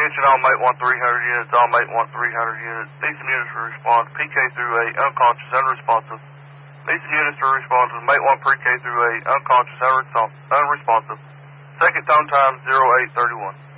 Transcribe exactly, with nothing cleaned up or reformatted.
Attention all Mate one three hundred units, all Mate one three hundred units. Need some units to respond to P K through eight, unconscious, unresponsive. Need some units to respond to Mate one pre-K through eight, unconscious, unresponsive. Second tone time zero eight thirty-one.